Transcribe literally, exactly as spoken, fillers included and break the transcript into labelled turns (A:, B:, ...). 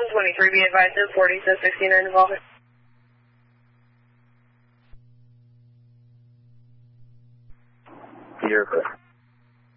A: twenty-three, be advised at forty, says sixty-nine involvement.
B: You're correct.